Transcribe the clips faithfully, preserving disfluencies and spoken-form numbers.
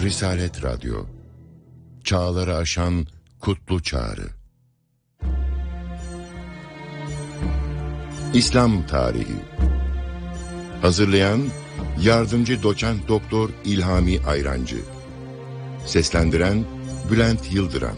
Risalet Radyo, çağları aşan kutlu çağrı. İslam Tarihi. Hazırlayan Yardımcı Doçent Doktor İlhami Ayrancı. Seslendiren Bülent Yıldıran.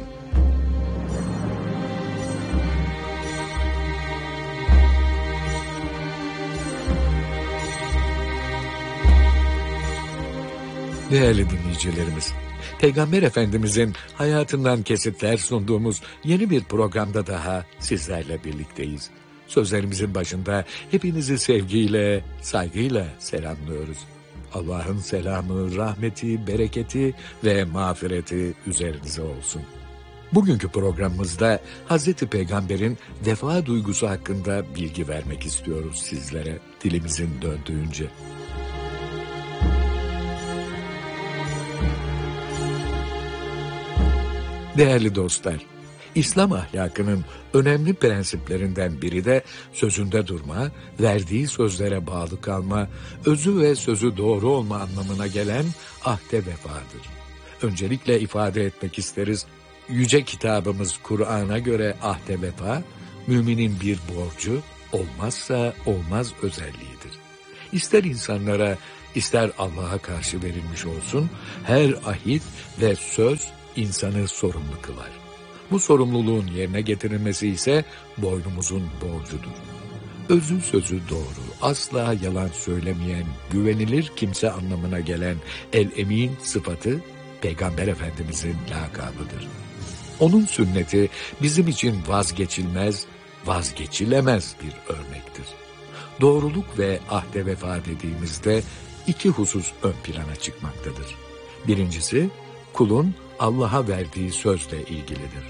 Değerli dinleyicilerimiz, Peygamber Efendimizin hayatından kesitler sunduğumuz yeni bir programda daha sizlerle birlikteyiz. Sözlerimizin başında hepinizi sevgiyle, saygıyla selamlıyoruz. Allah'ın selamı, rahmeti, bereketi ve mağfireti üzerinize olsun. Bugünkü programımızda Hazreti Peygamber'in vefa duygusu hakkında bilgi vermek istiyoruz sizlere, dilimizin döndüğünce. Değerli dostlar, İslam ahlakının önemli prensiplerinden biri de sözünde durma, verdiği sözlere bağlı kalma, özü ve sözü doğru olma anlamına gelen ahde vefadır. Öncelikle ifade etmek isteriz, yüce kitabımız Kur'an'a göre ahde vefa, müminin bir borcu, olmazsa olmaz özelliğidir. İster insanlara, ister Allah'a karşı verilmiş olsun, her ahit ve söz insanı sorumlu kılar. Bu sorumluluğun yerine getirilmesi ise boynumuzun borcudur. Özü sözü doğru, asla yalan söylemeyen, güvenilir kimse anlamına gelen el-emin sıfatı Peygamber Efendimizin lakabıdır. Onun sünneti bizim için vazgeçilmez, vazgeçilemez bir örnektir. Doğruluk ve ahde vefa dediğimizde iki husus ön plana çıkmaktadır. Birincisi, kulun Allah'a verdiği sözle ilgilidir.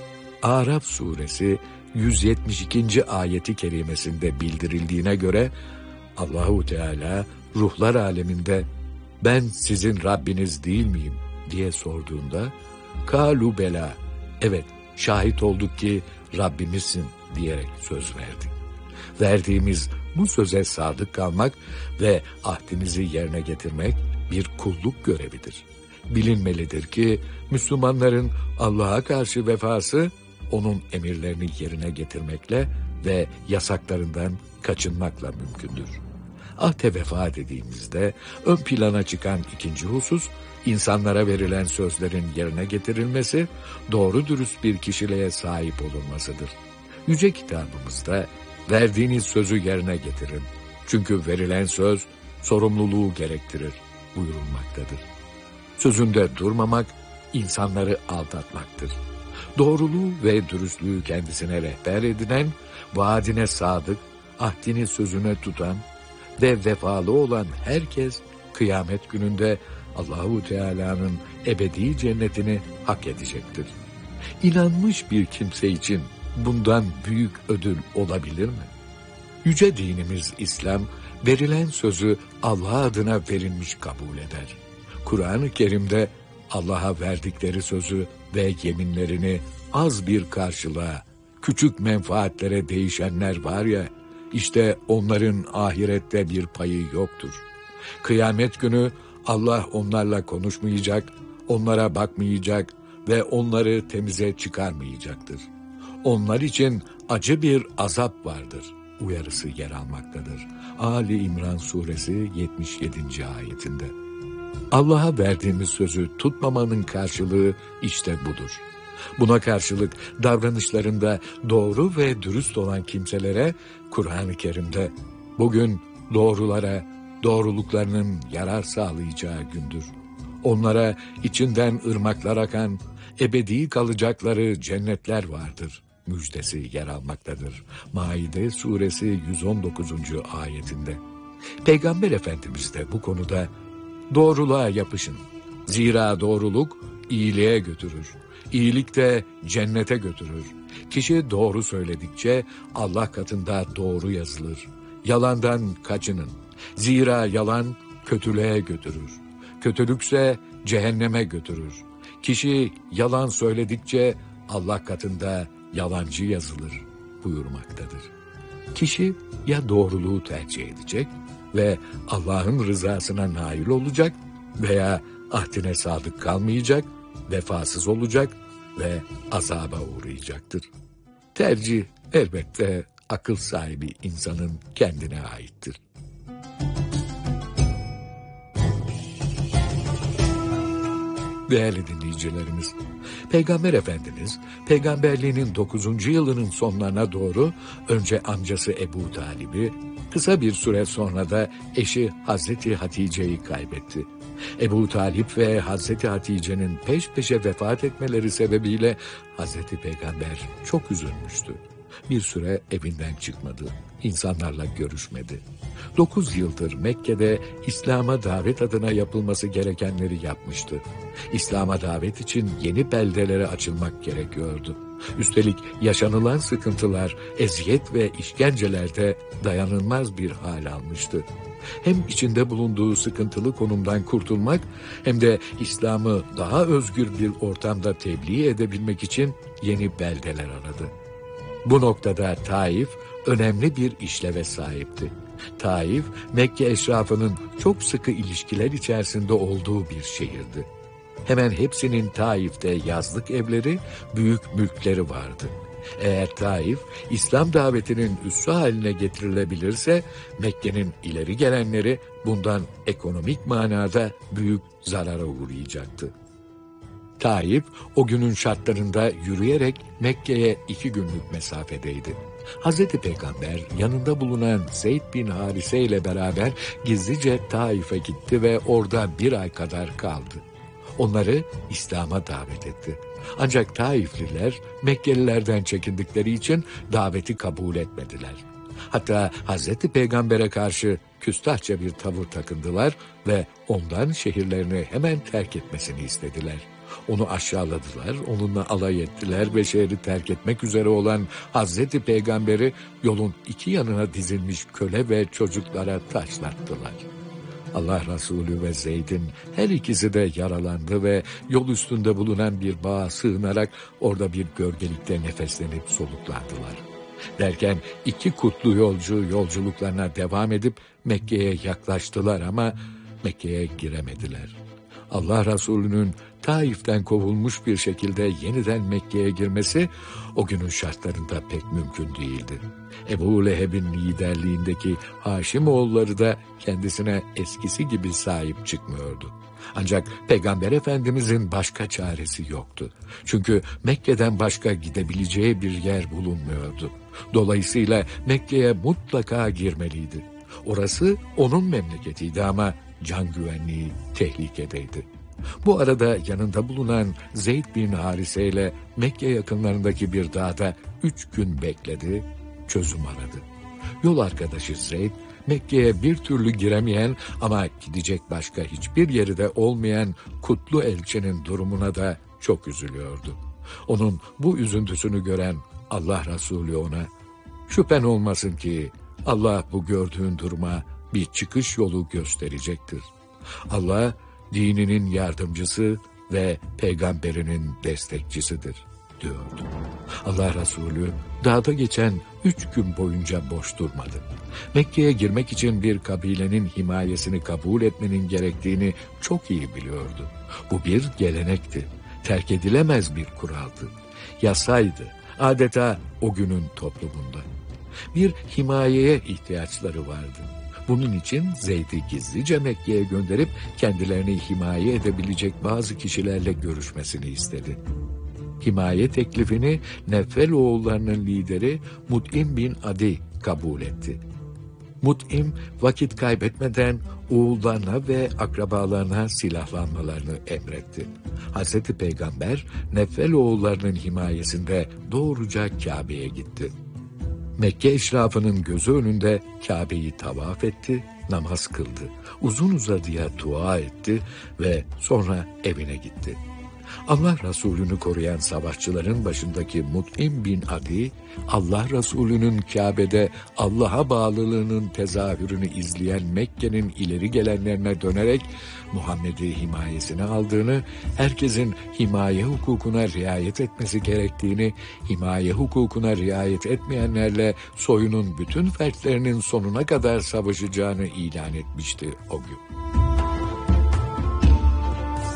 Araf suresi yüz yetmiş ikinci ayeti kerimesinde bildirildiğine göre Allahu Teala ruhlar aleminde ben sizin Rabbiniz değil miyim diye sorduğunda kalu bela, evet şahit olduk ki Rabbimizsin diyerek söz verdi. Verdiğimiz bu söze sadık kalmak ve ahdimizi yerine getirmek bir kulluk görevidir. Bilinmelidir ki Müslümanların Allah'a karşı vefası onun emirlerini yerine getirmekle ve yasaklarından kaçınmakla mümkündür. Ahde vefa dediğimizde ön plana çıkan ikinci husus, insanlara verilen sözlerin yerine getirilmesi, doğru dürüst bir kişiliğe sahip olunmasıdır. Yüce kitabımızda verdiğiniz sözü yerine getirin, çünkü verilen söz sorumluluğu gerektirir buyurulmaktadır. Sözünde durmamak, insanları aldatmaktır. Doğruluğu ve dürüstlüğü kendisine rehber edinen, vaadine sadık, ahdini sözüne tutan ve vefalı olan herkes, kıyamet gününde Allahu Teala'nın ebedi cennetini hak edecektir. İnanmış bir kimse için bundan büyük ödül olabilir mi? Yüce dinimiz İslam, verilen sözü Allah adına verilmiş kabul eder. Kur'an-ı Kerim'de Allah'a verdikleri sözü ve yeminlerini az bir karşılığa, küçük menfaatlere değişenler var ya, işte onların ahirette bir payı yoktur. Kıyamet günü Allah onlarla konuşmayacak, onlara bakmayacak ve onları temize çıkarmayacaktır. Onlar için acı bir azap vardır uyarısı yer almaktadır. Ali İmran suresi yetmiş yedinci ayetinde. Allah'a verdiğimiz sözü tutmamanın karşılığı işte budur. Buna karşılık davranışlarında doğru ve dürüst olan kimselere Kur'an-ı Kerim'de bugün doğrulara doğruluklarının yarar sağlayacağı gündür. Onlara içinden ırmaklar akan, ebedi kalacakları cennetler vardır müjdesi yer almaktadır. Maide suresi yüz on dokuzuncu ayetinde. Peygamber Efendimiz de bu konuda doğruluğa yapışın. Zira doğruluk iyiliğe götürür. İyilik de cennete götürür. Kişi doğru söyledikçe Allah katında doğru yazılır. Yalandan kaçının. Zira yalan kötülüğe götürür. Kötülükse cehenneme götürür. Kişi yalan söyledikçe Allah katında yalancı yazılır buyurmaktadır. Kişi ya doğruluğu tercih edecek ve Allah'ın rızasına nail olacak veya ahdine sadık kalmayacak, vefasız olacak ve azaba uğrayacaktır. Tercih elbette akıl sahibi insanın kendine aittir. Değerli dinleyicilerimiz, Peygamber Efendimiz, peygamberliğinin dokuzuncu yılının sonlarına doğru önce amcası Ebu Talib'i, kısa bir süre sonra da eşi Hazreti Hatice'yi kaybetti. Ebu Talip ve Hazreti Hatice'nin peş peşe vefat etmeleri sebebiyle Hazreti Peygamber çok üzülmüştü. Bir süre evinden çıkmadı, insanlarla görüşmedi. Dokuz yıldır Mekke'de İslam'a davet adına yapılması gerekenleri yapmıştı. İslam'a davet için yeni beldelere açılmak gerekiyordu. Üstelik yaşanılan sıkıntılar, eziyet ve işkencelerde dayanılmaz bir hal almıştı. Hem içinde bulunduğu sıkıntılı konumdan kurtulmak hem de İslam'ı daha özgür bir ortamda tebliğ edebilmek için yeni beldeler aradı. Bu noktada Taif önemli bir işleve sahipti. Taif, Mekke eşrafının çok sıkı ilişkiler içerisinde olduğu bir şehirdi. Hemen hepsinin Taif'te yazlık evleri, büyük mülkleri vardı. Eğer Taif, İslam davetinin üssü haline getirilebilirse, Mekke'nin ileri gelenleri bundan ekonomik manada büyük zarara uğrayacaktı. Taif, o günün şartlarında yürüyerek Mekke'ye iki günlük mesafedeydi. Hazreti Peygamber yanında bulunan Zeyd bin Harise ile beraber gizlice Taif'e gitti ve orada bir ay kadar kaldı. Onları İslam'a davet etti. Ancak Taifliler Mekkelilerden çekindikleri için daveti kabul etmediler. Hatta Hazreti Peygamber'e karşı küstahça bir tavır takındılar ve ondan şehirlerini hemen terk etmesini istediler. Onu aşağıladılar, onunla alay ettiler ve şehri terk etmek üzere olan Hazreti Peygamber'i yolun iki yanına dizilmiş köle ve çocuklara taşlattılar. Allah Resulü ve Zeyd'in her ikisi de yaralandı ve yol üstünde bulunan bir bağa sığınarak orada bir gölgelikte nefeslenip soluklandılar. Derken iki kutlu yolcu yolculuklarına devam edip Mekke'ye yaklaştılar ama Mekke'ye giremediler. Allah Resulü'nün Taif'ten kovulmuş bir şekilde yeniden Mekke'ye girmesi o günün şartlarında pek mümkün değildi. Ebu Leheb'in liderliğindeki Haşimoğulları da kendisine eskisi gibi sahip çıkmıyordu. Ancak Peygamber Efendimizin başka çaresi yoktu. Çünkü Mekke'den başka gidebileceği bir yer bulunmuyordu. Dolayısıyla Mekke'ye mutlaka girmeliydi. Orası onun memleketiydi ama can güvenliği tehlikedeydi. Bu arada yanında bulunan Zeyd bin Harise ile Mekke yakınlarındaki bir dağda üç gün bekledi, çözüm aradı. Yol arkadaşı Zeyd, Mekke'ye bir türlü giremeyen ama gidecek başka hiçbir yeri de olmayan kutlu elçinin durumuna da çok üzülüyordu. Onun bu üzüntüsünü gören Allah Resulü ona, "Şüphen olmasın ki Allah bu gördüğün duruma bir çıkış yolu gösterecektir. Allah dininin yardımcısı ve peygamberinin destekçisidir," diyordu. Allah Resulü dağda geçen üç gün boyunca boş durmadı. Mekke'ye girmek için bir kabilenin himayesini kabul etmenin gerektiğini çok iyi biliyordu. Bu bir gelenekti, terk edilemez bir kuraldı, yasaydı, adeta o günün toplumunda. Bir himayeye ihtiyaçları vardı. Bunun için Zeyd'i gizlice Mekke'ye gönderip kendilerini himaye edebilecek bazı kişilerle görüşmesini istedi. Himaye teklifini Neffel oğullarının lideri Mut'im bin Adi kabul etti. Mut'im vakit kaybetmeden oğullarına ve akrabalarına silahlanmalarını emretti. Hazreti Peygamber Neffel oğullarının himayesinde doğruca Kabe'ye gitti. Mekke eşrafının gözü önünde Kabe'yi tavaf etti, namaz kıldı. Uzun uzadıya dua etti ve sonra evine gitti. Allah Resulü'nü koruyan savaşçıların başındaki Mut'im bin Adi, Allah Resulü'nün Kabe'de Allah'a bağlılığının tezahürünü izleyen Mekke'nin ileri gelenlerine dönerek Muhammed'i himayesine aldığını, herkesin himaye hukukuna riayet etmesi gerektiğini, himaye hukukuna riayet etmeyenlerle soyunun bütün fertlerinin sonuna kadar savaşacağını ilan etmişti o gün.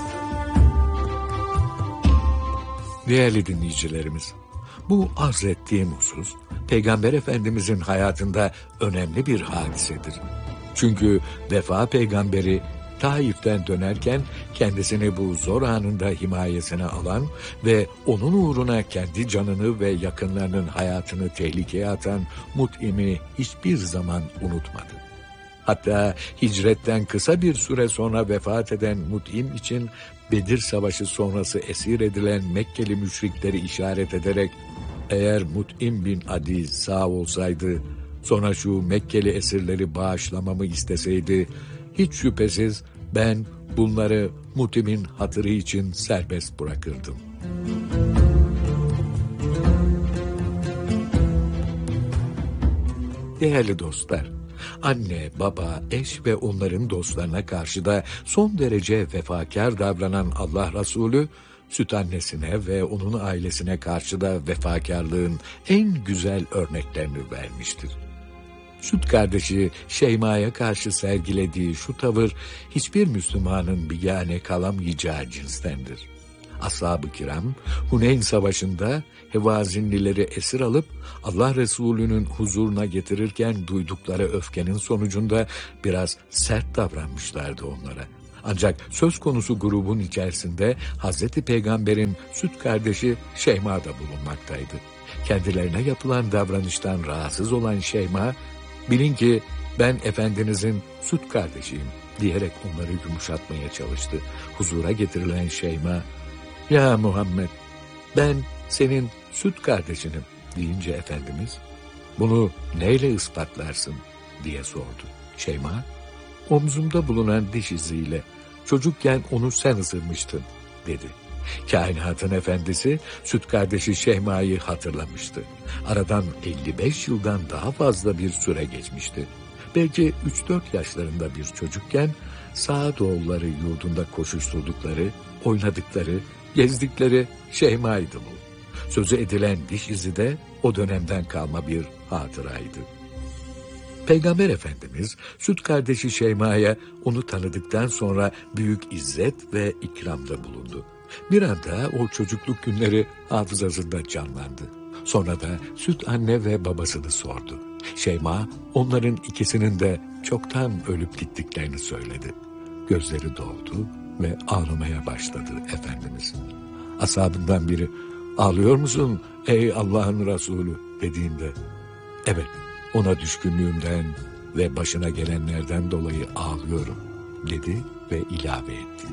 Değerli dinleyicilerimiz, bu arz ettiğim husus, Peygamber Efendimizin hayatında önemli bir hadisedir. Çünkü Vefa Peygamberi Taif'ten dönerken kendisini bu zor anında himayesine alan ve onun uğruna kendi canını ve yakınlarının hayatını tehlikeye atan Mut'im'i hiçbir zaman unutmadı. Hatta hicretten kısa bir süre sonra vefat eden Mut'im için Bedir Savaşı sonrası esir edilen Mekkeli müşrikleri işaret ederek, eğer Mut'im bin Adi sağ olsaydı, sonra şu Mekkeli esirleri bağışlamamı isteseydi, hiç şüphesiz ben bunları Mut'im'in hatırı için serbest bırakırdım. Değerli dostlar, anne, baba, eş ve onların dostlarına karşı da son derece vefakar davranan Allah Resulü, süt annesine ve onun ailesine karşı da vefakarlığın en güzel örneklerini vermiştir. Süt kardeşi Şeyma'ya karşı sergilediği şu tavır, hiçbir Müslümanın bigane kalamayacağı cinstendir. Ashab-ı kiram, Huneyn Savaşı'nda Hevazinlileri esir alıp Allah Resulü'nün huzuruna getirirken duydukları öfkenin sonucunda biraz sert davranmışlardı onlara. Ancak söz konusu grubun içerisinde Hazreti Peygamber'in süt kardeşi Şeyma da bulunmaktaydı. Kendilerine yapılan davranıştan rahatsız olan Şeyma, bilin ki ben Efendinizin süt kardeşiyim diyerek onları yumuşatmaya çalıştı. Huzura getirilen Şeyma, ya Muhammed, ben senin süt kardeşinim deyince Efendimiz, bunu neyle ispatlarsın diye sordu. Şeyma, omzumda bulunan diş iziyle, çocukken onu sen ısırmıştın dedi. Kainatın efendisi süt kardeşi Şeyma'yı hatırlamıştı. Aradan elli beş yıldan daha fazla bir süre geçmişti. Belki üç dört yaşlarında bir çocukken Sağdoğulları yurdunda koşuşturdukları, oynadıkları, gezdikleri Şeyma'ydı bu. Sözü edilen diş izi de o dönemden kalma bir hatıraydı. Peygamber Efendimiz süt kardeşi Şeyma'ya onu tanıdıktan sonra büyük izzet ve ikramda bulundu. Bir anda o çocukluk günleri hafızasında canlandı. Sonra da süt anne ve babasını sordu. Şeyma onların ikisinin de çoktan ölüp gittiklerini söyledi. Gözleri doldu ve ağlamaya başladı Efendimiz. Ashabından biri, ağlıyor musun ey Allah'ın Resulü dediğinde, evet, ona düşkünlüğümden ve başına gelenlerden dolayı ağlıyorum dedi ve ilave etti.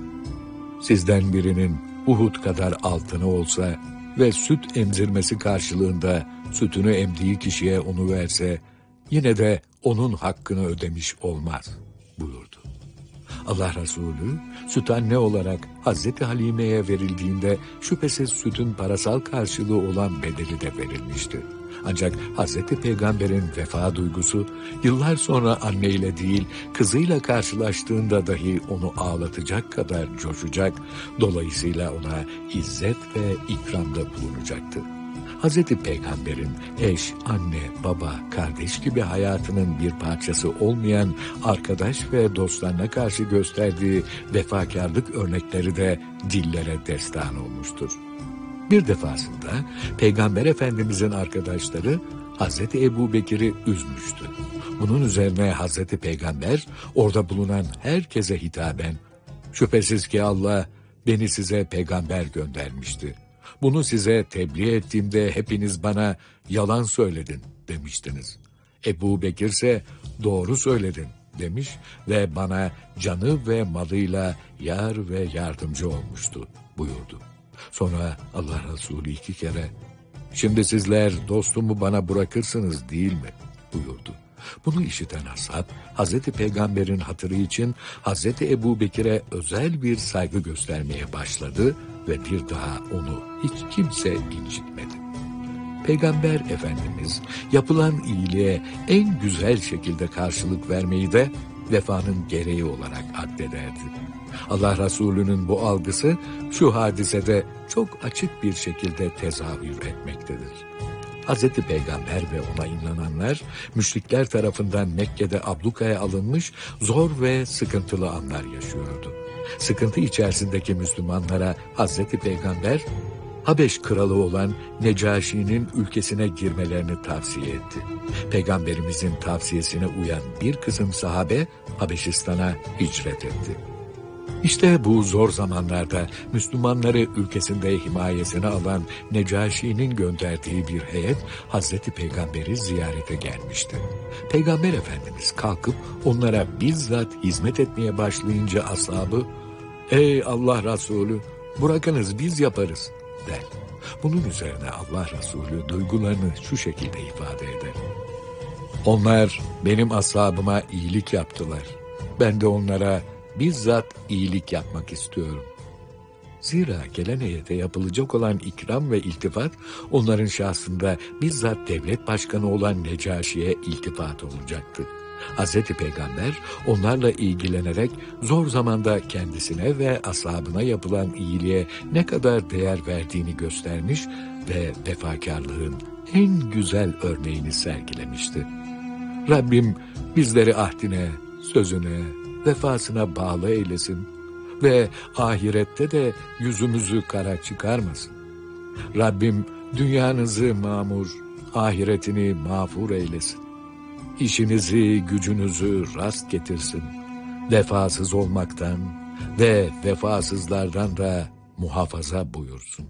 Sizden birinin Uhud kadar altını olsa ve süt emzirmesi karşılığında sütünü emdiği kişiye onu verse, yine de onun hakkını ödemiş olmaz buyurdu. Allah Resulü süt anne olarak Hazreti Halime'ye verildiğinde şüphesiz sütün parasal karşılığı olan bedeli de verilmişti. Ancak Hazreti Peygamber'in vefa duygusu yıllar sonra anneyle değil kızıyla karşılaştığında dahi onu ağlatacak kadar coşacak, dolayısıyla ona izzet ve ikramda bulunacaktı. Hazreti Peygamber'in eş, anne, baba, kardeş gibi hayatının bir parçası olmayan arkadaş ve dostlarına karşı gösterdiği vefakarlık örnekleri de dillere destan olmuştur. Bir defasında Peygamber Efendimizin arkadaşları Hazreti Ebu Bekir'i üzmüştü. Bunun üzerine Hazreti Peygamber orada bulunan herkese hitaben, şüphesiz ki Allah beni size peygamber göndermişti. Bunu size tebliğ ettiğimde hepiniz bana yalan söyledin demiştiniz. Ebu Bekir ise doğru söyledin demiş ve bana canı ve malıyla yar ve yardımcı olmuştu buyurdu. Sonra Allah Resulü iki kere, şimdi sizler dostumu bana bırakırsınız değil mi buyurdu. Bunu işiten ashab, Hazreti Peygamber'in hatırı için Hazreti Ebu Bekir'e özel bir saygı göstermeye başladı ve bir daha onu hiç kimse incitmedi. Peygamber Efendimiz yapılan iyiliğe en güzel şekilde karşılık vermeyi de vefanın gereği olarak addederdi. Allah Resulü'nün bu algısı şu hadisede çok açık bir şekilde tezahür etmektedir. Hazreti Peygamber ve ona inananlar müşrikler tarafından Mekke'de ablukaya alınmış zor ve sıkıntılı anlar yaşıyordu. Sıkıntı içerisindeki Müslümanlara Hazreti Peygamber, Habeş kralı olan Necaşi'nin ülkesine girmelerini tavsiye etti. Peygamberimizin tavsiyesine uyan bir kısım sahabe Habeşistan'a hicret etti. İşte bu zor zamanlarda Müslümanları ülkesinde himayesine alan Necaşi'nin gönderdiği bir heyet Hazreti Peygamber'i ziyarete gelmişti. Peygamber Efendimiz kalkıp onlara bizzat hizmet etmeye başlayınca ashabı, "Ey Allah Resulü, bırakınız biz yaparız," der. Bunun üzerine Allah Resulü duygularını şu şekilde ifade eder: "Onlar benim ashabıma iyilik yaptılar. Ben de onlara bizzat iyilik yapmak istiyorum." Zira gelen heyete yapılacak olan ikram ve iltifat, onların şahsında bizzat devlet başkanı olan Necaşi'ye iltifat olacaktı. Hazreti Peygamber onlarla ilgilenerek zor zamanda kendisine ve ashabına yapılan iyiliğe ne kadar değer verdiğini göstermiş ve vefakarlığın en güzel örneğini sergilemişti. Rabbim bizleri ahdine, sözüne, vefasına bağlı eylesin ve ahirette de yüzümüzü kara çıkarmasın. Rabbim dünyanızı mamur, ahiretini mağfur eylesin. İşinizi, gücünüzü rast getirsin. Vefasız olmaktan ve vefasızlardan da muhafaza buyursun.